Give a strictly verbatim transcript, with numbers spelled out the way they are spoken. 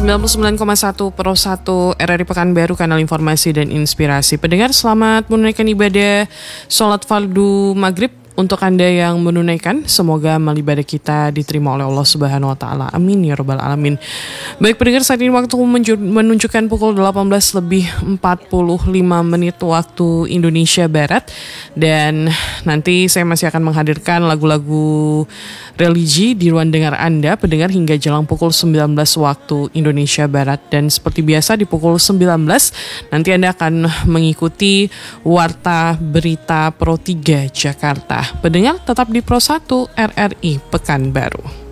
sembilan puluh sembilan koma satu Pro satu R R I Pekanbaru, kanal informasi dan inspirasi. Pendengar, selamat menunaikan ibadah sholat fardu maghrib. Untuk Anda yang menunaikan, semoga amal ibadah kita diterima oleh Allah Subhanahu wa Ta'ala. Amin ya Rabbal Alamin. Baik pendengar, saat ini waktu menunjukkan pukul delapan belas lebih empat puluh lima menit waktu Indonesia Barat. Dan nanti saya masih akan menghadirkan lagu-lagu religi di ruang dengar Anda, pendengar, hingga jelang pukul sembilan belas waktu Indonesia Barat. Dan seperti biasa di pukul sembilan belas nanti Anda akan mengikuti Warta Berita Pro tiga Jakarta. Pendengar, tetap di Pro satu R R I Pekanbaru.